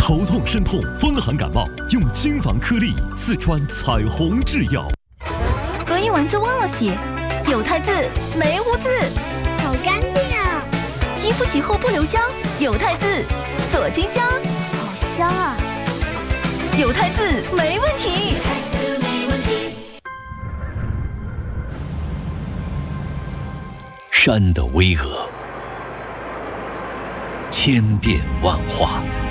头痛、身痛、风寒感冒，用金防颗粒四川彩虹制药。 隔一晚自忘了洗，有汰渍没污渍， 好干净啊！ 衣服洗后不留香，有汰渍锁金香， 好香啊！ 有汰渍没问题。 山的巍峨，千变万化。